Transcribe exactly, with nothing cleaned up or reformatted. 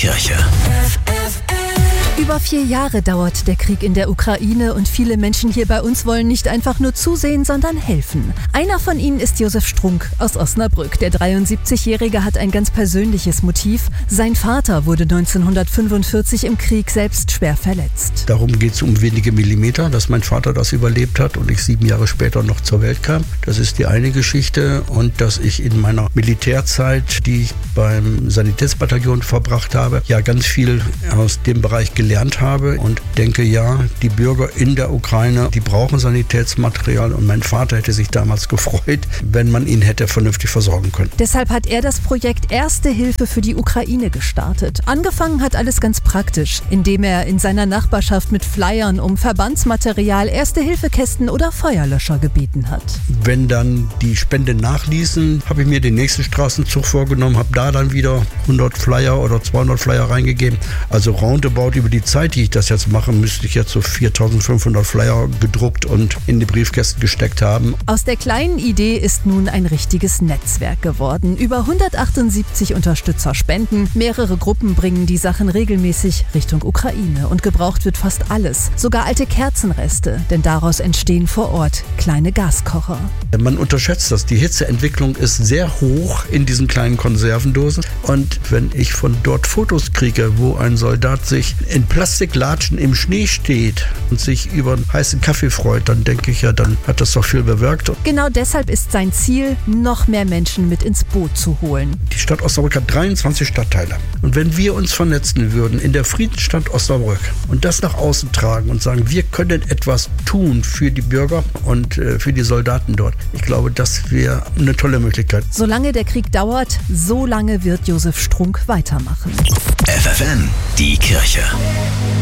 Kirche. Über vier Jahre dauert der Krieg in der Ukraine und viele Menschen hier bei uns wollen nicht einfach nur zusehen, sondern helfen. Einer von ihnen ist Josef Strunk aus Osnabrück. Der dreiundsiebzigjährige hat ein ganz persönliches Motiv. Sein Vater wurde neunzehnhundertfünfundvierzig im Krieg selbst schwer verletzt. Darum geht es um wenige Millimeter, dass mein Vater das überlebt hat und ich sieben Jahre später noch zur Welt kam. Das ist die eine Geschichte, und dass ich in meiner Militärzeit, die ich beim Sanitätsbataillon verbracht habe, ja ganz viel aus dem Bereich gelernt habe und denke, ja, die Bürger in der Ukraine, die brauchen Sanitätsmaterial, und mein Vater hätte sich damals gefreut, wenn man ihn hätte vernünftig versorgen können. Deshalb hat er das Projekt Erste Hilfe für die Ukraine gestartet. Angefangen hat alles ganz praktisch, indem er in seiner Nachbarschaft mit Flyern um Verbandsmaterial, Erste-Hilfe-Kästen oder Feuerlöscher gebeten hat. Wenn dann die Spenden nachließen, habe ich mir den nächsten Straßenzug vorgenommen, habe da dann wieder hundert Flyer oder zweihundert Flyer reingegeben. Also roundabout über die Zeit, die ich das jetzt mache, müsste ich jetzt so viertausendfünfhundert Flyer gedruckt und in die Briefkästen gesteckt haben. Aus der kleinen Idee ist nun ein richtiges Netzwerk geworden. Über hundertachtundsiebzig Unterstützer spenden. Mehrere Gruppen bringen die Sachen regelmäßig Richtung Ukraine. Und gebraucht wird fast alles. Sogar alte Kerzenreste, denn daraus entstehen vor Ort kleine Gaskocher. Man unterschätzt das. Die Hitzeentwicklung ist sehr hoch in diesen kleinen Konservendosen. Und wenn ich von dort Fotos kriege, wo ein Soldat sich in Plastiklatschen im Schnee steht und sich über einen heißen Kaffee freut, dann denke ich, ja, dann hat das doch viel bewirkt. Genau deshalb ist sein Ziel, noch mehr Menschen mit ins Boot zu holen. Die Stadt Osnabrück hat dreiundzwanzig Stadtteile. Und wenn wir uns vernetzen würden in der Friedensstadt Osnabrück und das nach außen tragen und sagen, wir können etwas tun für die Bürger und äh, für die Soldaten dort, ich glaube, das wäre eine tolle Möglichkeit. Solange der Krieg dauert, so lange wird Josef Strunk weitermachen. F F N, die Kirche.